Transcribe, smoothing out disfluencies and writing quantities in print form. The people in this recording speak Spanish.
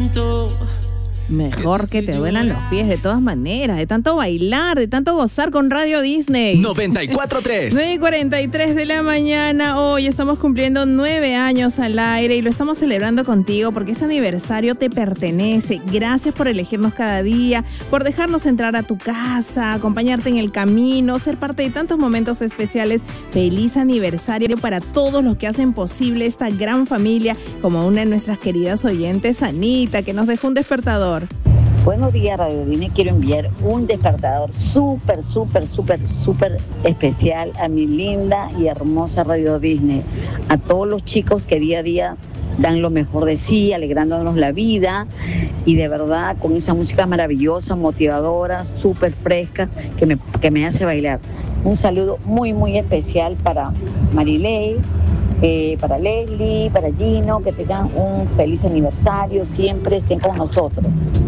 siento. Mejor que te duelan los pies de todas maneras, de tanto bailar, de tanto gozar con Radio Disney. 94.3. 9:43 de la mañana. Hoy estamos cumpliendo 9 años al aire y lo estamos celebrando contigo porque ese aniversario te pertenece. Gracias por elegirnos cada día, por dejarnos entrar a tu casa, acompañarte en el camino, ser parte de tantos momentos especiales. Feliz aniversario para todos los que hacen posible esta gran familia, como una de nuestras queridas oyentes, Anita, que nos dejó un despertador. Buenos días, Radio Disney. Quiero enviar un despertador súper especial a mi linda y hermosa Radio Disney. A todos los chicos que día a día dan lo mejor de sí, alegrándonos la vida y de verdad con esa música maravillosa, motivadora, súper fresca que me hace bailar. Un saludo muy especial para Marilei, para Leslie, para Gino, que tengan un feliz aniversario, siempre estén con nosotros.